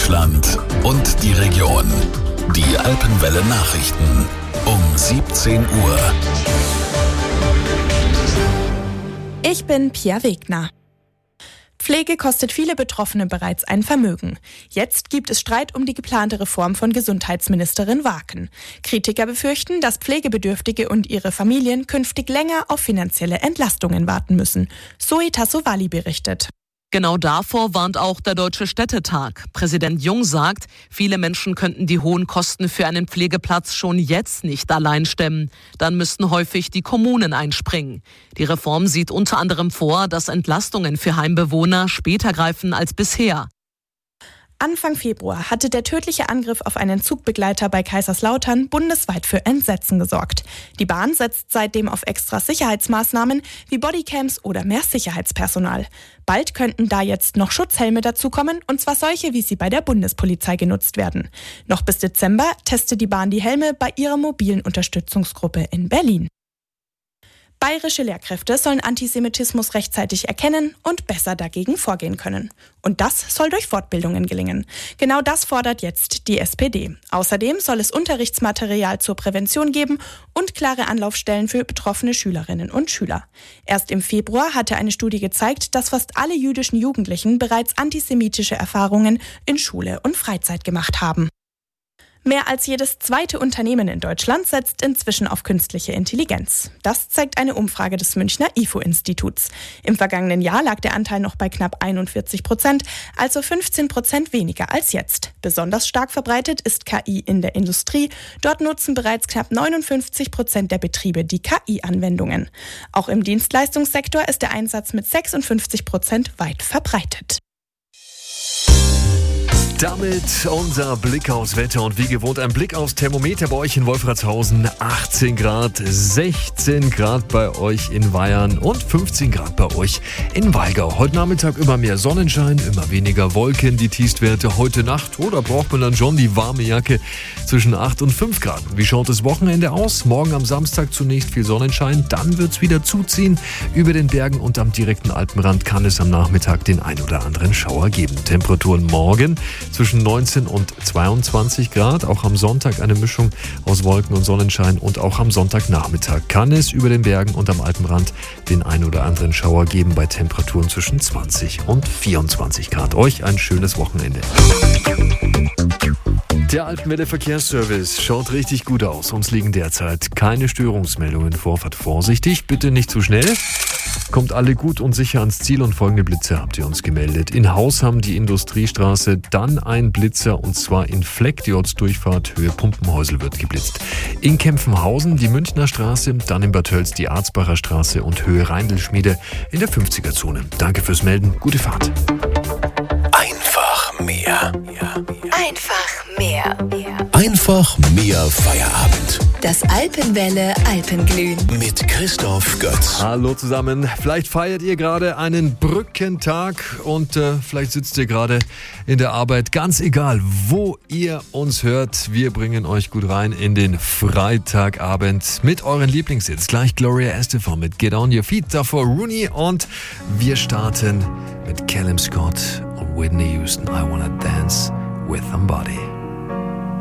Deutschland und die Region. Die Alpenwelle Nachrichten um 17 Uhr. Ich bin Pia Wegner. Pflege kostet viele Betroffene bereits ein Vermögen. Jetzt gibt es Streit um die geplante Reform von Gesundheitsministerin Waaken. Kritiker befürchten, dass Pflegebedürftige und ihre Familien künftig länger auf finanzielle Entlastungen warten müssen. Zoe Tassovali berichtet. Genau davor warnt auch der Deutsche Städtetag. Präsident Jung sagt, viele Menschen könnten die hohen Kosten für einen Pflegeplatz schon jetzt nicht allein stemmen. Dann müssten häufig die Kommunen einspringen. Die Reform sieht unter anderem vor, dass Entlastungen für Heimbewohner später greifen als bisher. Anfang Februar hatte der tödliche Angriff auf einen Zugbegleiter bei Kaiserslautern bundesweit für Entsetzen gesorgt. Die Bahn setzt seitdem auf extra Sicherheitsmaßnahmen wie Bodycams oder mehr Sicherheitspersonal. Bald könnten da jetzt noch Schutzhelme dazukommen, und zwar solche, wie sie bei der Bundespolizei genutzt werden. Noch bis Dezember testet die Bahn die Helme bei ihrer mobilen Unterstützungsgruppe in Berlin. Bayerische Lehrkräfte sollen Antisemitismus rechtzeitig erkennen und besser dagegen vorgehen können. Und das soll durch Fortbildungen gelingen. Genau das fordert jetzt die SPD. Außerdem soll es Unterrichtsmaterial zur Prävention geben und klare Anlaufstellen für betroffene Schülerinnen und Schüler. Erst im Februar hatte eine Studie gezeigt, dass fast alle jüdischen Jugendlichen bereits antisemitische Erfahrungen in Schule und Freizeit gemacht haben. Mehr als jedes zweite Unternehmen in Deutschland setzt inzwischen auf künstliche Intelligenz. Das zeigt eine Umfrage des Münchner IFO-Instituts. Im vergangenen Jahr lag der Anteil noch bei knapp 41%, also 15% weniger als jetzt. Besonders stark verbreitet ist KI in der Industrie. Dort nutzen bereits knapp 59% der Betriebe die KI-Anwendungen. Auch im Dienstleistungssektor ist der Einsatz mit 56% weit verbreitet. Damit unser Blick aufs Wetter und wie gewohnt ein Blick aufs Thermometer bei euch in Wolfratshausen. 18 Grad, 16 Grad bei euch in Weyern und 15 Grad bei euch in Walgau. Heute Nachmittag immer mehr Sonnenschein, immer weniger Wolken. Die Tiefstwerte heute Nacht, oder braucht man dann schon die warme Jacke zwischen 8 und 5 Grad. Wie schaut das Wochenende aus? Morgen am Samstag zunächst viel Sonnenschein, dann wird es wieder zuziehen. Über den Bergen und am direkten Alpenrand kann es am Nachmittag den ein oder anderen Schauer geben. Temperaturen morgen zwischen 19 und 22 Grad. Auch am Sonntag eine Mischung aus Wolken und Sonnenschein. Und auch am Sonntagnachmittag kann es über den Bergen und am Alpenrand den ein oder anderen Schauer geben bei Temperaturen zwischen 20 und 24 Grad. Euch ein schönes Wochenende. Der Alpenwelle Verkehrsservice schaut richtig gut aus. Uns liegen derzeit keine Störungsmeldungen vor. Fahrt vorsichtig, bitte nicht zu schnell. Kommt alle gut und sicher ans Ziel, und folgende Blitze habt ihr uns gemeldet. In Hausham die Industriestraße, dann ein Blitzer, und zwar in Fleck, die Ortsdurchfahrt Höhe Pumpenhäusel wird geblitzt. In Kempfenhausen die Münchner Straße, dann in Bad Tölz die Arzbacher Straße und Höhe Reindelschmiede in der 50er-Zone. Danke fürs Melden, gute Fahrt. Einfach mehr. Einfach mehr. Einfach mehr Feierabend. Das Alpenwelle Alpenglühen. Mit Christoph Götz. Hallo zusammen. Vielleicht feiert ihr gerade einen Brückentag und vielleicht sitzt ihr gerade in der Arbeit. Ganz egal, wo ihr uns hört, wir bringen euch gut rein in den Freitagabend mit euren Lieblingshits. Gleich Gloria Estefan mit Get On Your Feet, davor Rooney, und wir starten mit Callum Scott und Whitney Houston. I Wanna Dance With Somebody.